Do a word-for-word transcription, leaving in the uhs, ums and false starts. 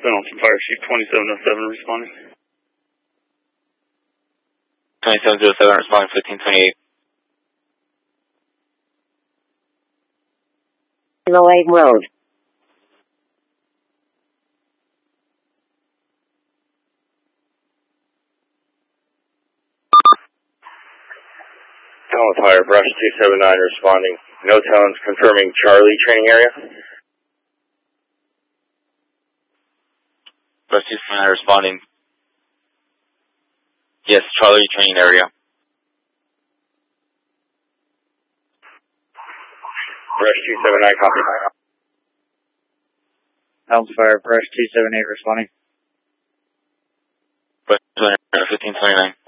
Pendleton Fire Chief twenty-seven oh seven responding. twenty-seven oh seven responding fifteen twenty-eight. Lloyd Road. Pendleton Fire Brush two seven nine responding. No tones confirming Charlie training area. Brush two seven nine responding. Yes, Charlie training area. Brush two seven nine, copy. Pendleton Fire Brush two seven eight responding. Brush fifteen twenty-nine.